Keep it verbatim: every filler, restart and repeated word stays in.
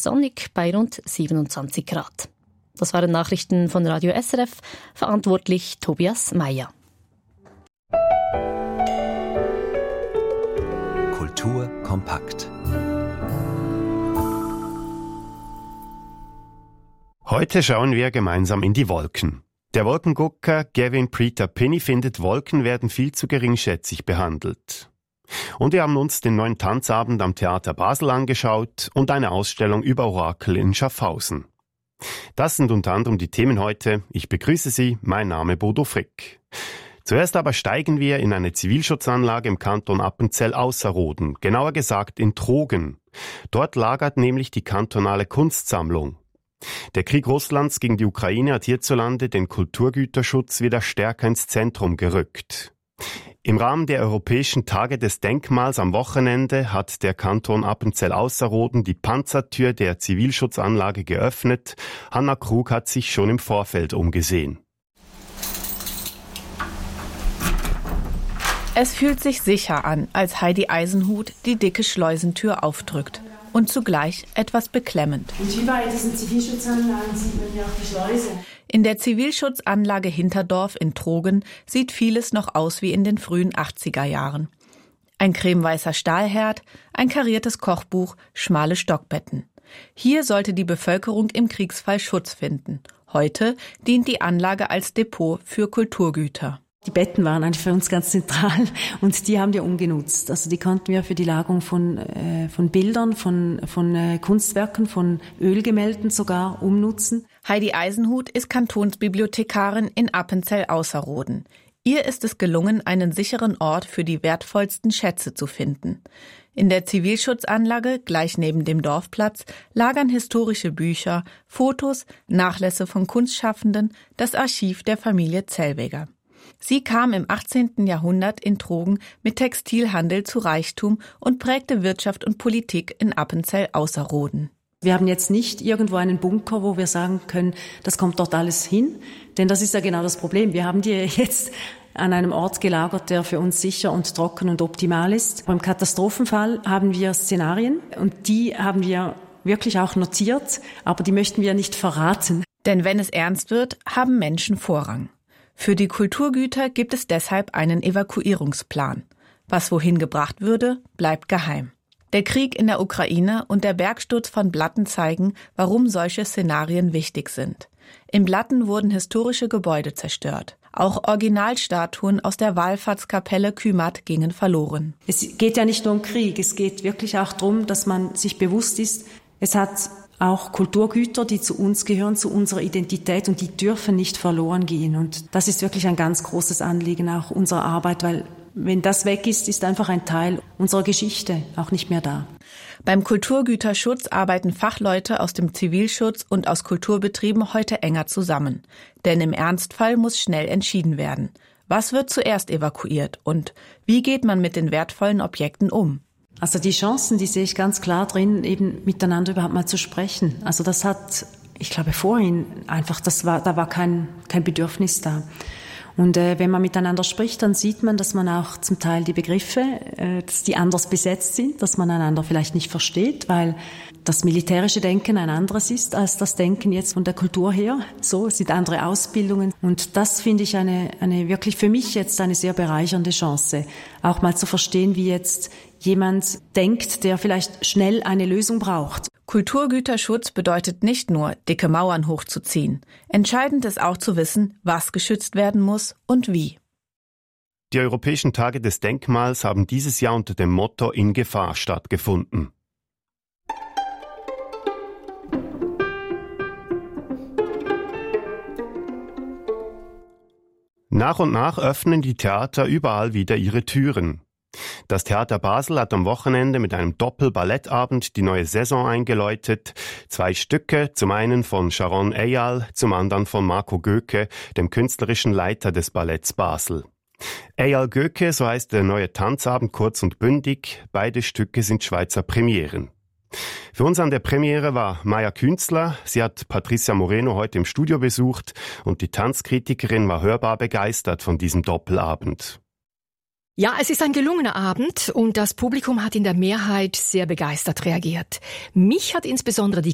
sonnig bei rund siebenundzwanzig Grad. Das waren Nachrichten von Radio S R F, verantwortlich Tobias Meyer. Kultur kompakt. Heute schauen wir gemeinsam in die Wolken. Der Wolkengucker Gavin Preter-Pinney findet, Wolken werden viel zu geringschätzig behandelt. Und wir haben uns den neuen Tanzabend am Theater Basel angeschaut und eine Ausstellung über Orakel in Schaffhausen. Das sind unter anderem die Themen heute. Ich begrüße Sie, mein Name Bodo Frick. Zuerst aber steigen wir in eine Zivilschutzanlage im Kanton Appenzell-Ausserrhoden, genauer gesagt in Trogen. Dort lagert nämlich die kantonale Kunstsammlung. Der Krieg Russlands gegen die Ukraine hat hierzulande den Kulturgüterschutz wieder stärker ins Zentrum gerückt. Im Rahmen der Europäischen Tage des Denkmals am Wochenende hat der Kanton Appenzell-Ausserrhoden die Panzertür der Zivilschutzanlage geöffnet. Hanna Krug hat sich schon im Vorfeld umgesehen. Es fühlt sich sicher an, als Heidi Eisenhut die dicke Schleusentür aufdrückt. Und zugleich etwas beklemmend. Und wie bei diesen Zivilschutzanlagen sieht man ja auch die Schleuse. In der Zivilschutzanlage Hinterdorf in Trogen sieht vieles noch aus wie in den frühen achtziger Jahren. Ein cremeweißer Stahlherd, ein kariertes Kochbuch, schmale Stockbetten. Hier sollte die Bevölkerung im Kriegsfall Schutz finden. Heute dient die Anlage als Depot für Kulturgüter. Die Betten waren eigentlich für uns ganz zentral und die haben wir umgenutzt. Also die konnten wir für die Lagerung von, äh, von Bildern, von, von äh, Kunstwerken, von Ölgemälden sogar umnutzen. Heidi Eisenhut ist Kantonsbibliothekarin in Appenzell-Ausserrhoden. Ihr ist es gelungen, einen sicheren Ort für die wertvollsten Schätze zu finden. In der Zivilschutzanlage, gleich neben dem Dorfplatz, lagern historische Bücher, Fotos, Nachlässe von Kunstschaffenden, das Archiv der Familie Zellweger. Sie kam im achtzehnten Jahrhundert in Trogen mit Textilhandel zu Reichtum und prägte Wirtschaft und Politik in Appenzell-Ausserrhoden. Wir haben jetzt nicht irgendwo einen Bunker, wo wir sagen können, das kommt dort alles hin, denn das ist ja genau das Problem. Wir haben die jetzt an einem Ort gelagert, der für uns sicher und trocken und optimal ist. Beim Katastrophenfall haben wir Szenarien und die haben wir wirklich auch notiert, aber die möchten wir nicht verraten. Denn wenn es ernst wird, haben Menschen Vorrang. Für die Kulturgüter gibt es deshalb einen Evakuierungsplan. Was wohin gebracht würde, bleibt geheim. Der Krieg in der Ukraine und der Bergsturz von Blatten zeigen, warum solche Szenarien wichtig sind. In Blatten wurden historische Gebäude zerstört. Auch Originalstatuen aus der Wallfahrtskapelle Kümmert gingen verloren. Es geht ja nicht nur um Krieg, es geht wirklich auch darum, dass man sich bewusst ist, es hat auch Kulturgüter, die zu uns gehören, zu unserer Identität und die dürfen nicht verloren gehen. Und das ist wirklich ein ganz großes Anliegen auch unserer Arbeit, weil wenn das weg ist, ist einfach ein Teil unserer Geschichte auch nicht mehr da. Beim Kulturgüterschutz arbeiten Fachleute aus dem Zivilschutz und aus Kulturbetrieben heute enger zusammen. Denn im Ernstfall muss schnell entschieden werden. Was wird zuerst evakuiert und wie geht man mit den wertvollen Objekten um? Also die Chancen, die sehe ich ganz klar drin, eben miteinander überhaupt mal zu sprechen. Also das hat, ich glaube vorhin einfach, das war, da war kein, kein Bedürfnis da. Und äh, wenn man miteinander spricht, dann sieht man, dass man auch zum Teil die Begriffe, äh, dass die anders besetzt sind, dass man einander vielleicht nicht versteht, weil das militärische Denken ein anderes ist als das Denken jetzt von der Kultur her. So, es sind andere Ausbildungen. Und das finde ich eine, eine wirklich für mich jetzt eine sehr bereichernde Chance, auch mal zu verstehen, wie jetzt jemand denkt, der vielleicht schnell eine Lösung braucht. Kulturgüterschutz bedeutet nicht nur, dicke Mauern hochzuziehen. Entscheidend ist auch zu wissen, was geschützt werden muss und wie. Die Europäischen Tage des Denkmals haben dieses Jahr unter dem Motto In Gefahr stattgefunden. Nach und nach öffnen die Theater überall wieder ihre Türen. Das Theater Basel hat am Wochenende mit einem Doppelballettabend die neue Saison eingeläutet. Zwei Stücke, zum einen von Sharon Eyal, zum anderen von Marco Göke, dem künstlerischen Leiter des Balletts Basel. Eyal Göke, so heißt der neue Tanzabend kurz und bündig. Beide Stücke sind Schweizer Premieren. Für uns an der Premiere war Maja Künzler. Sie hat Patricia Moreno heute im Studio besucht und die Tanzkritikerin war hörbar begeistert von diesem Doppelabend. Ja, es ist ein gelungener Abend und das Publikum hat in der Mehrheit sehr begeistert reagiert. Mich hat insbesondere die